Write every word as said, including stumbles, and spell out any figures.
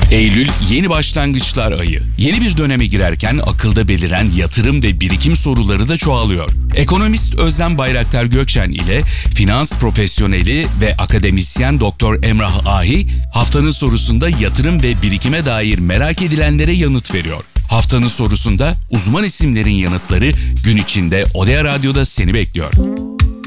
Eylül yeni başlangıçlar ayı. Yeni bir döneme girerken akılda beliren yatırım ve birikim soruları da çoğalıyor. Ekonomist Özlem Bayraktar Gökçen ile finans profesyoneli ve akademisyen Doktor Emrah Ahi haftanın sorusunda yatırım ve birikime dair merak edilenlere yanıt veriyor. Haftanın sorusunda uzman isimlerin yanıtları gün içinde Odea Radyo'da seni bekliyor.